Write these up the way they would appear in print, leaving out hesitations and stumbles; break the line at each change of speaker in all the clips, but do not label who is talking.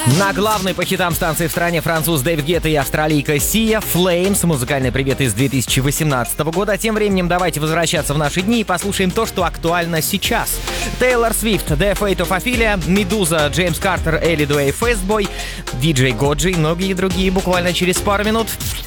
На главной по хитам станции в стране француз Дэвид Гетта и австралийка Сия Flames. Музыкальный привет из 2018 года. Тем временем давайте возвращаться в наши дни и послушаем то, что актуально сейчас. Тейлор Свифт, The Fate of Ophelia, Медуза, Джеймс Картер, Элли Дуэй, Фестбой, Диджей Годжи и многие другие буквально через пару минут.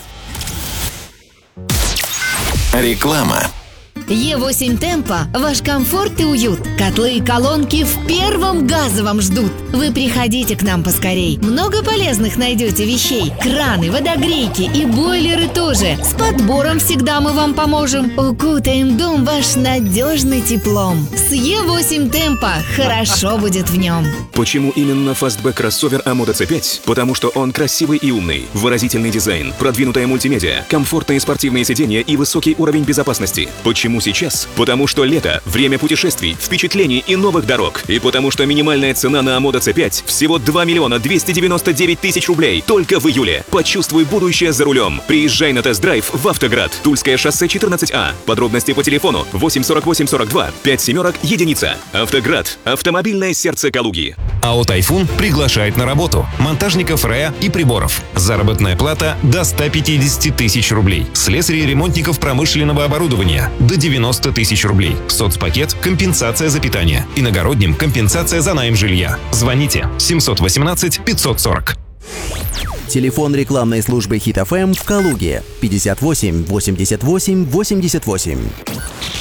Реклама.
Е8 Темпо – ваш комфорт и уют. Котлы и колонки в первом газовом ждут. Вы приходите к нам поскорей. Много полезных найдете вещей. Краны, водогрейки и бойлеры тоже. С подбором всегда мы вам поможем. Укутаем дом ваш надежным теплом. С Е8 Темпо хорошо будет в нем.
Почему именно фастбэк кроссовер Амода C5? Потому что он красивый и умный, выразительный дизайн, продвинутая мультимедиа, комфортные спортивные сиденья и высокий уровень безопасности. Почему сейчас? Потому что лето – время путешествий, впечатлений и новых дорог. И потому что минимальная цена на Амода C5 всего 2 миллиона 299 тысяч рублей только в июле. Почувствуй будущее за рулем. Приезжай на тест-драйв в Автоград. Тульское шоссе 14А. Подробности по телефону 84842 57 единица. Автоград. Автомобильное сердце Калуги.
АО «Тайфун» приглашает на работу монтажников РЭА и приборов. Заработная плата до 150 тысяч рублей. Слесарей и ремонтников промышленного оборудования до 90 тысяч рублей. Соцпакет – компенсация за питание. Иногородним – компенсация за найм жилья. Звоните 718 540.
Телефон рекламной службы Хит FM в Калуге 58 88 88.